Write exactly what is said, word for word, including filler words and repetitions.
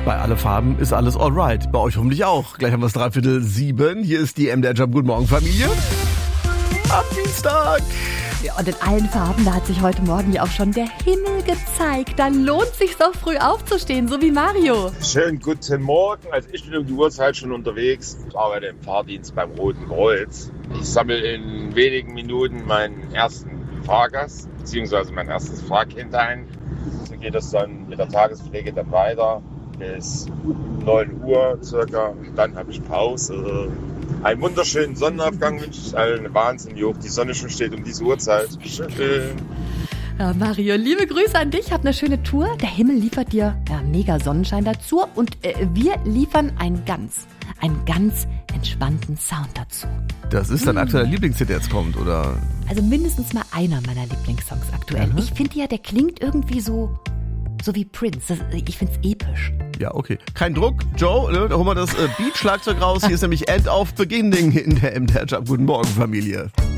Bei Alle Farben ist alles alright. Bei euch hoffentlich auch. Gleich haben wir es dreiviertel sieben. Hier ist die M D R Jump Guten Morgen Familie. Am Dienstag. Ja, und in allen Farben, da hat sich heute Morgen ja auch schon der Himmel gezeigt. Da lohnt sich doch früh aufzustehen, so wie Mario. Schönen guten Morgen. Also ich bin um die Uhrzeit schon unterwegs. Ich arbeite im Fahrdienst beim Roten Kreuz. Ich sammle in wenigen Minuten meinen ersten Fahrgast, beziehungsweise mein erstes Fahrkind ein. So geht es dann mit der Tagespflege dann weiter bis neun Uhr circa. Und dann habe ich Pause. Einen wunderschönen Sonnenaufgang wünsche ich allen. Wahnsinn, wie hoch die Sonne schon steht um diese Uhrzeit. Schön. Ja, Mario, liebe Grüße an dich. Hab eine schöne Tour. Der Himmel liefert dir ja, mega Sonnenschein dazu. Und äh, wir liefern einen ganz, einen ganz entspannten Sound dazu. Das ist dein aktueller Lieblingshit, der jetzt kommt, oder? Also mindestens mal einer meiner Lieblingssongs aktuell. Mhm. Ich finde ja, der klingt irgendwie so, so wie Prince. Das, ich find's episch. Ja, okay. Kein Druck. Joe, ne, da holen wir das äh, Beat-Schlagzeug raus. Hier ist nämlich End of Beginning in der M D R Jump Guten Morgen Familie.